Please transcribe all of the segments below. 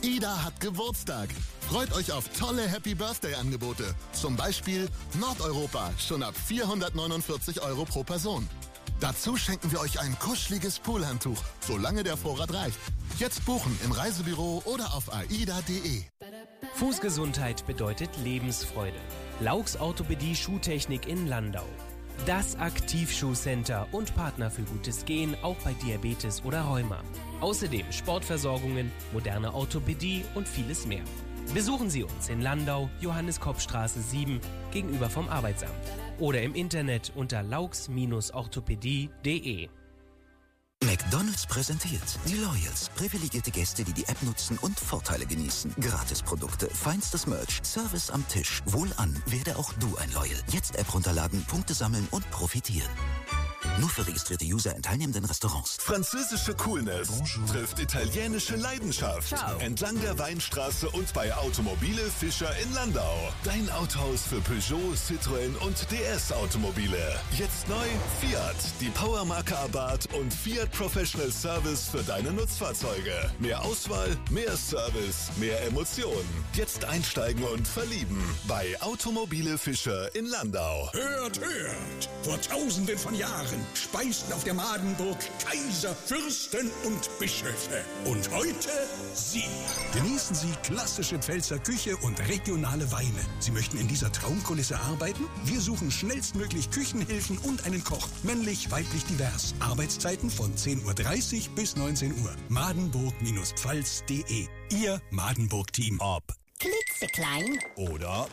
AIDA hat Geburtstag. Freut euch auf tolle Happy Birthday-Angebote. Zum Beispiel Nordeuropa, schon ab 449 € pro Person. Dazu schenken wir euch ein kuscheliges Poolhandtuch, solange der Vorrat reicht. Jetzt buchen im Reisebüro oder auf aida.de. Fußgesundheit bedeutet Lebensfreude. Laux Orthopädie Schuhtechnik in Landau. Das Aktivschuhcenter und Partner für gutes Gehen, auch bei Diabetes oder Rheuma. Außerdem Sportversorgungen, moderne Orthopädie und vieles mehr. Besuchen Sie uns in Landau, Johannes-Kopp-Straße 7, gegenüber vom Arbeitsamt. Oder im Internet unter laux-orthopädie.de. McDonald's präsentiert die Loyals. Privilegierte Gäste, die die App nutzen und Vorteile genießen. Gratisprodukte, feinstes Merch, Service am Tisch. Wohlan, werde auch du ein Loyal. Jetzt App runterladen, Punkte sammeln und profitieren. Nur für registrierte User in teilnehmenden Restaurants. Französische Coolness trifft italienische Leidenschaft. Ciao. Entlang der Weinstraße und bei Automobile Fischer in Landau. Dein Autohaus für Peugeot, Citroën und DS-Automobile. Jetzt neu Fiat, die Powermarke Abarth und Fiat Professional Service für deine Nutzfahrzeuge. Mehr Auswahl, mehr Service, mehr Emotionen. Jetzt einsteigen und verlieben bei Automobile Fischer in Landau. Hört, hört! Vor Tausenden von Jahren speisten auf der Madenburg Kaiser, Fürsten und Bischöfe. Und heute Sie. Genießen Sie klassische Pfälzer Küche und regionale Weine. Sie möchten in dieser Traumkulisse arbeiten? Wir suchen schnellstmöglich Küchenhilfen und einen Koch. Männlich, weiblich, divers. Arbeitszeiten von 10:30 Uhr bis 19 Uhr. Madenburg-pfalz.de. Ihr Madenburg-Team. Ob klitzeklein oder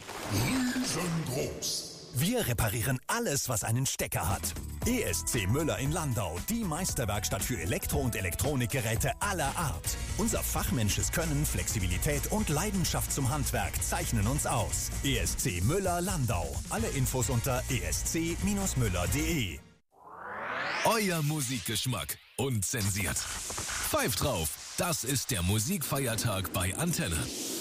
Riesengroß. wir reparieren alles, was einen Stecker hat. ESC Müller in Landau, die Meisterwerkstatt für Elektro- und Elektronikgeräte aller Art. Unser fachmännisches Können, Flexibilität und Leidenschaft zum Handwerk zeichnen uns aus. ESC Müller Landau. Alle Infos unter esc-müller.de. Euer Musikgeschmack. Unzensiert. Pfeift drauf. Das ist der Musikfeiertag bei Antenne.